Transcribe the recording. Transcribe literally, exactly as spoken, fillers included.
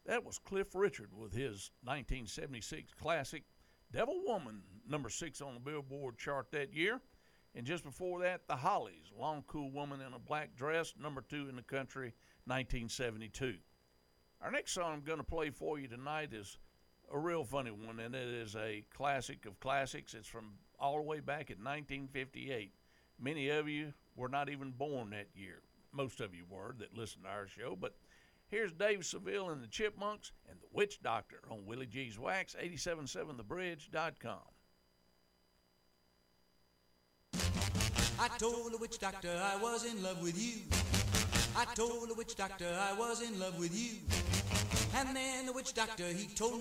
That was Cliff Richard with his nineteen seventy-six classic Devil Woman, number six on the Billboard chart that year. And just before that, the Hollies, Long Cool Woman in a Black Dress, number two in the country, nineteen seventy-two. Our next song I'm going to play for you tonight is a real funny one, and it is a classic of classics. It's from all the way back in nineteen fifty-eight. Many of you were not even born that year. Most of you were that listen to our show, but here's Dave Seville and the Chipmunks and the Witch Doctor on Willie G's Wax, eighty-seven point seven the bridge dot com. I told the witch doctor I was in love with you. I told the witch doctor I was in love with you. And then the witch doctor, he told me